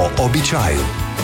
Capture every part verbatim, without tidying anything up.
Po običaju.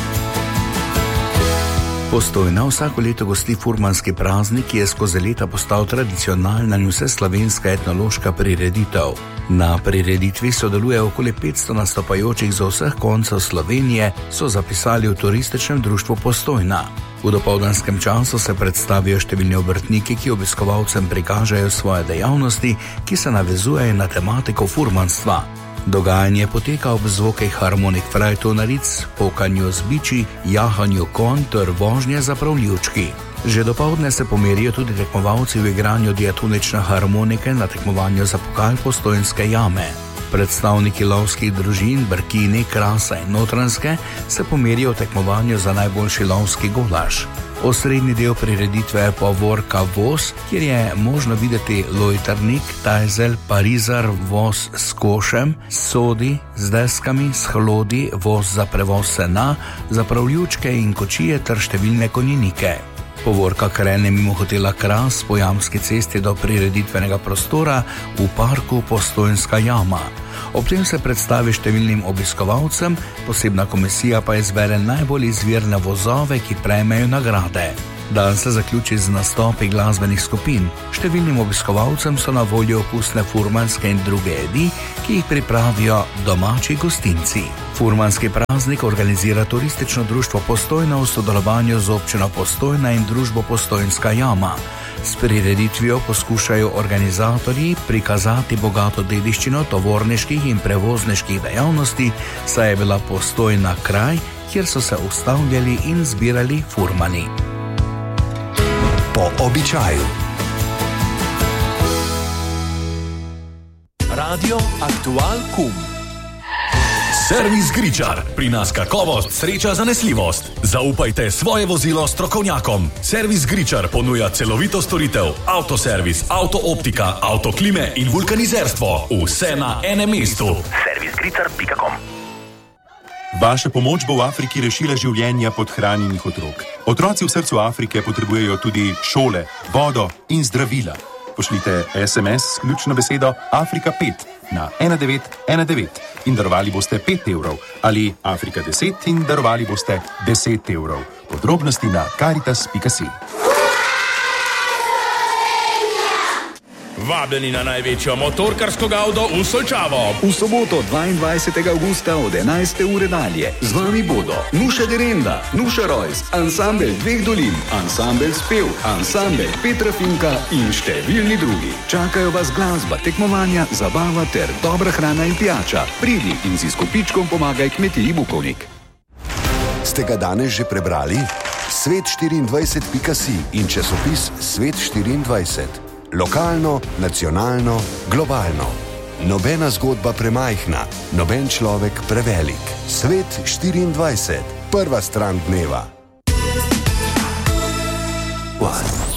Postojna vsako leto gosti furmanski praznik, ki je skozi leta postal tradicionalna in vseslovenska etnološka prireditev. Na prireditvi sodeluje okoli petsto nastopajočih z vseh koncev Slovenije, so zapisali v turističnem društvu Postojna. V dopoldanskem času se predstavijo številni obrtniki, ki obiskovalcem prikažejo svoje dejavnosti, ki se navezujejo na tematiko furmanstva. Dogajanje poteka ob zvokih harmonik frajtonaric, pokanju z biči, jahanju konj ter vožnje za pravljivčki. Že dopoldne se pomerijo tudi tekmovalci v igranju diatonične harmonike na tekmovanju za pokal Postojnske jame. Predstavniki lovskih družin Brkini, Krasa in Notranjske se pomerijo v tekmovanju za najboljši lovski golaž. Osrednji del prireditve je povorka voz, kjer je možno videti lojtrnik, tajzel, parizar, voz s košem, sodi, z deskami, s hlodi, voz za prevoz sena, zapravljučke in kočije ter številne konjenike. Povorka krene mimo hotela Kras po Jamski cesti do prireditvenega prostora v parku Postojnska jama. Ob tem se predstavi številnim obiskovalcem, posebna komisija pa izbere najbolj izvirne vozove, ki prejmejo nagrade. Dan se zaključi z nastopi glasbenih skupin. Številnim obiskovalcem so na voljo okusne furmanske in druge jedi, ki jih pripravijo domači gostinci. Furmanski praznik organizira turistično društvo Postojna v sodelovanju z občino Postojna in družbo Postojnska jama. S prireditvijo poskušajo organizatorji prikazati bogato dediščino tovorniških in prevozniških dejavnosti, saj je bila Postojna kraj, kjer so se ustavljali in zbirali furmani. Po običaju. Radio Aktual Kum. Servis Gričar. Pri nas kakovost, sreča, zanesljivost. Zaupajte svoje vozilo strokovnjakom. Servis Gričar ponuja celovito storitev, avtoservis, avtooptika, avtoklime in vulkanizerstvo. Vse na enem mestu. servis gričar pika com. Vaša pomoč bo v Afriki rešila življenja podhranjenih otrok. Otroci v srcu Afrike potrebujejo tudi šole, vodo in zdravila. Pošljite es em es s ključno besedo Afrika pet na ena devet ena devet in darovali boste pet evrov ali Afrika deset in darovali boste deset evrov. Podrobnosti na karitas pika si. Vabljeni na največjo motorkarsko gavdo v Solčavo. V soboto dvaindvajsetega avgusta od enajste ure dalje. Z vami bodo Nuša Derenda, Nuša Rojs, ansambel Dveh dolin, ansambel Spev, ansambel Petra Finka in številni drugi. Čakajo vas glasba, tekmovanja, zabava ter dobra hrana in pijača. Pridi in si s kopičkom pomagaj kmetiji Bukovnik. Ste ga danes že prebrali? svet štiriindvajset pika si in časopis Svet štiriindvajset. Lokalno, nacionalno, globalno. Nobena zgodba premajhna, noben človek prevelik. Svet štiriindvajset. Prva stran dneva. One.